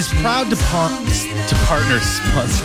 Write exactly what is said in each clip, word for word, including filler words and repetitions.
is proud to, pa- to partner sponsor.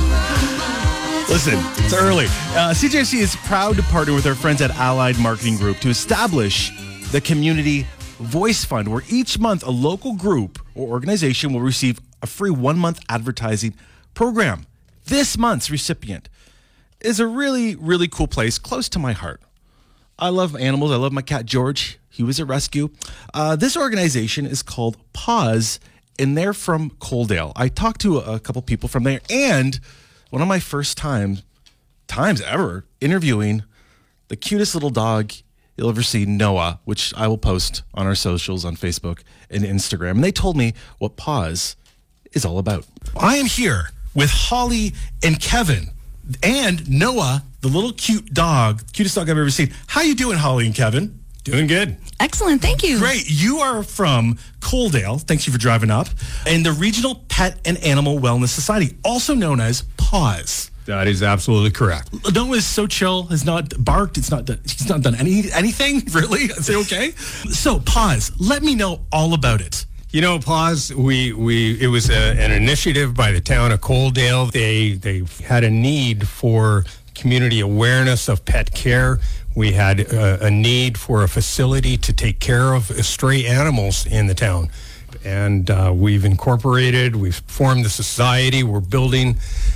Listen, it's early. Uh, C J S C is proud to partner with our friends at Allied Marketing Group to establish the Community Voice Fund, where each month a local group or organization will receive a free one-month advertising program. This month's recipient is a really, really cool place close to my heart. I love animals. I love my cat, George. He was a rescue. Uh, this organization is called Paws, and they're from Coaldale. I talked to a, a couple people from there, and one of my first times, times ever, interviewing the cutest little dog you'll ever see, Noah, which I will post on our socials on Facebook and Instagram. And they told me what Paws is all about. I am here with Holly and Kevin and Noah, the little cute dog, cutest dog I've ever seen. How you doing, Holly and Kevin? Doing good. Excellent, thank you. Great. You are from Coaldale. Thanks you for driving up. And the Regional Pet and Animal Wellness Society, also known as Paws. That is absolutely correct. Noah is so chill, has not barked, it's not done, he's not done any anything, really. Is it okay? So, Paws, let me know all about it. You know, Paws, we, we it was a, an initiative by the town of Coaldale. They they had a need for community awareness of pet care. We had a, a need for a facility to take care of stray animals in the town. And uh, we've incorporated, we've formed the society, we're building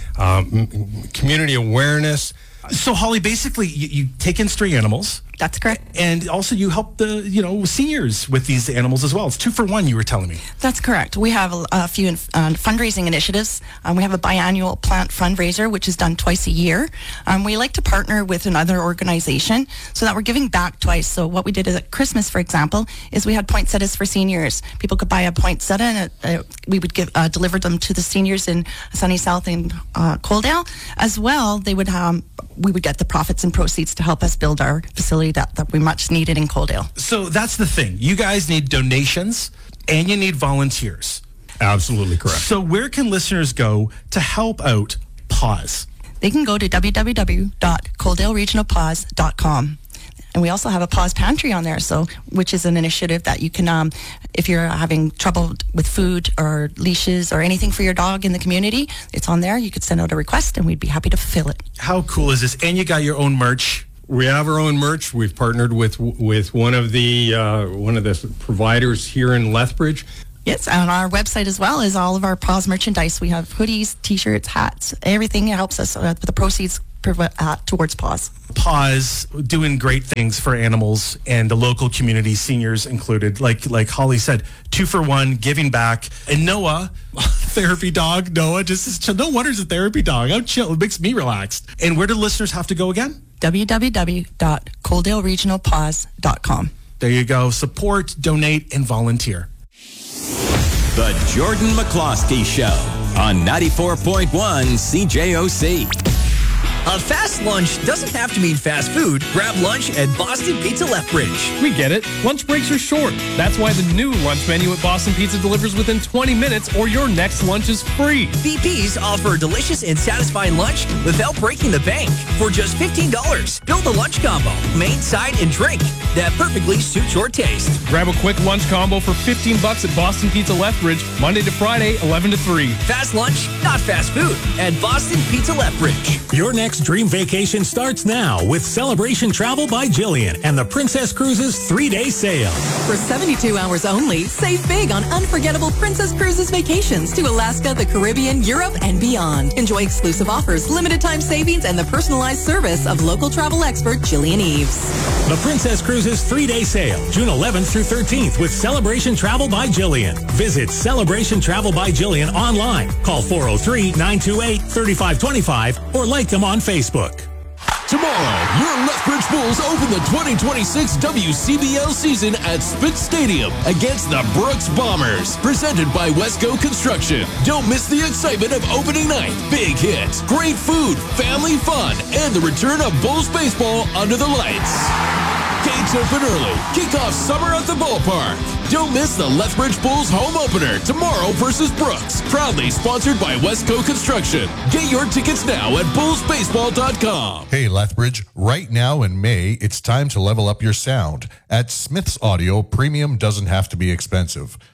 um, community awareness. So, Holly, basically, you, you take in stray animals. That's correct. And also you help the, you know, seniors with these animals as well. It's two for one, you were telling me. That's correct. We have a, a few uh, fundraising initiatives. Um, we have a biannual plant fundraiser, which is done twice a year. Um, we like to partner with another organization so that we're giving back twice. So what we did at Christmas, for example, is we had poinsettias for seniors. People could buy a poinsettia and uh, we would give uh, deliver them to the seniors in Sunny South and uh, Coaldale. As well, they would um, we would get the profits and proceeds to help us build our facility that, that we much needed in Coaldale. So that's the thing. You guys need donations and you need volunteers. Absolutely correct. So where can listeners go to help out Paws? They can go to w w w dot coaldale regional paws dot com. And we also have a Paws Pantry on there, so which is an initiative that you can, um, if you're having trouble with food or leashes or anything for your dog in the community, it's on there. You could send out a request and we'd be happy to fulfill it. How cool is this? And you got your own merch. We have our own merch. We've partnered with with one of the uh, one of the providers here in Lethbridge. Yes, on our website as well is all of our Paws merchandise. We have hoodies, T-shirts, hats, everything that helps us uh, with the proceeds uh, towards Paws. Paws doing great things for animals and the local community, seniors included. Like like Holly said, two for one, giving back. And Noah, therapy dog. Noah just is chill. No wonder it's a therapy dog. How chill. It makes me relaxed. And where do listeners have to go again? w w w dot coaldale regional paws dot com. There you go. Support, donate, and volunteer. The Jordan McCloskey Show on ninety-four point one C J O C. A fast lunch doesn't have to mean fast food. Grab lunch at Boston Pizza Lethbridge. We get it. Lunch breaks are short. That's why the new lunch menu at Boston Pizza delivers within twenty minutes or your next lunch is free. B Ps offer a delicious and satisfying lunch without breaking the bank. For just fifteen dollars, build a lunch combo, main, side, and drink that perfectly suits your taste. Grab a quick lunch combo for fifteen bucks at Boston Pizza Lethbridge, Monday to Friday, eleven to three. Fast lunch, not fast food, at Boston Pizza Lethbridge. Your next dream vacation starts now with Celebration Travel by Jillian and the Princess Cruises three-day sale. For seventy-two hours only, save big on unforgettable Princess Cruises vacations to Alaska, the Caribbean, Europe, and beyond. Enjoy exclusive offers, limited time savings, and the personalized service of local travel expert Jillian Eves. The Princess Cruises three-day sale, June eleventh through thirteenth with Celebration Travel by Jillian. Visit Celebration Travel by Jillian online. Call four oh three, nine two eight, three five two five or like them on Facebook. Tomorrow, your Lethbridge Bulls open the twenty twenty-six W C B L season at Spitz Stadium against the Brooks Bombers. Presented by Wesco Construction. Don't miss the excitement of opening night. Big hits, great food, family fun, and the return of Bulls baseball under the lights. Gates open early. Kick off summer at the ballpark. Don't miss the Lethbridge Bulls home opener tomorrow versus Brooks. Proudly sponsored by Wesco Construction. Get your tickets now at bulls baseball dot com. Hey Lethbridge, right now in May, it's time to level up your sound. At Smith's Audio, premium doesn't have to be expensive.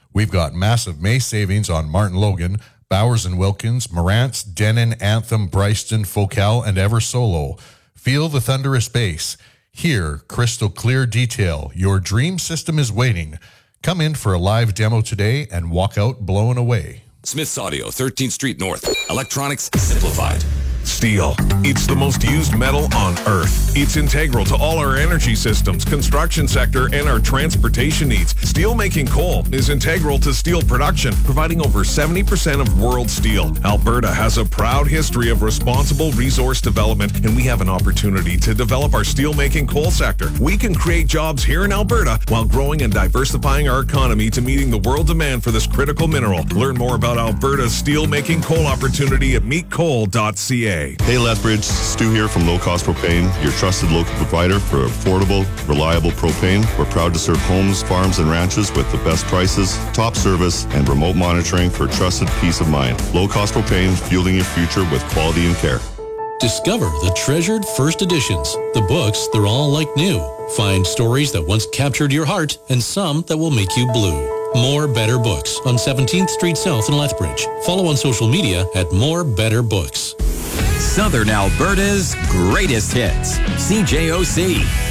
We've got massive May savings on Martin Logan, Bowers and Wilkins, Marantz, Denon, Anthem, Bryston, Focal, and Ever Solo. Feel the thunderous bass. Hear crystal clear detail. Your dream system is waiting. Come in for a live demo today and walk out blown away. Smith's Audio, thirteenth Street North. Electronics simplified. Steel. It's the most used metal on Earth. It's integral to all our energy systems, construction sector, and our transportation needs. Steelmaking coal is integral to steel production, providing over seventy percent of world steel. Alberta has a proud history of responsible resource development, and we have an opportunity to develop our steelmaking coal sector. We can create jobs here in Alberta while growing and diversifying our economy to meeting the world demand for this critical mineral. Learn more about Alberta's steelmaking coal opportunity at meet coal dot c a. Hey Lethbridge, Stu here from Low Cost Propane, your trusted local provider for affordable, reliable propane. We're proud to serve homes, farms, and ranches with the best prices, top service, and remote monitoring for trusted peace of mind. Low Cost Propane, fueling your future with quality and care. Discover the treasured first editions. The books, they're all like new. Find stories that once captured your heart and some that will make you blue. More Better Books on seventeenth Street South in Lethbridge. Follow on social media at More Better Books. Southern Alberta's greatest hits. C J O C.